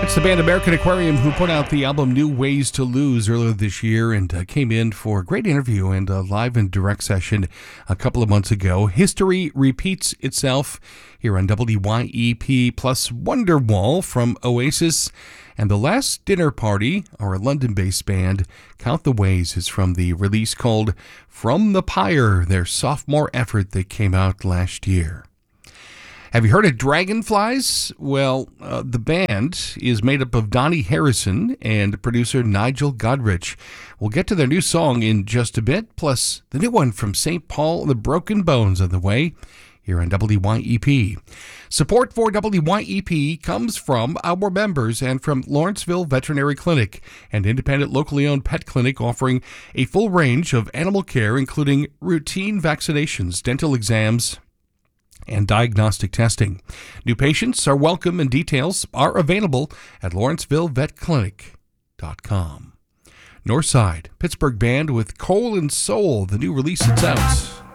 It's the band American Aquarium who put out the album New Ways to Lose earlier this year and came in for a great interview and a live and direct session a couple of months ago. History repeats itself here on WYEP plus Wonderwall from Oasis. And The Last Dinner Party, our London-based band, Count the Ways, is from the release called From the Pyre, their sophomore effort that came out last year. Have you heard of Dragonflies? Well, the band is made up of Donnie Harrison and producer Nigel Godrich. We'll get to their new song in just a bit, plus the new one from St. Paul and the Broken Bones on the way here on WYEP. Support for WYEP comes from our members and from Lawrenceville Veterinary Clinic, an independent locally owned pet clinic offering a full range of animal care, including routine vaccinations, dental exams, and diagnostic testing. New patients are welcome and details are available at LawrencevilleVetClinic.com. Northside, Pittsburgh band with Coal and Soul, the new release that's out.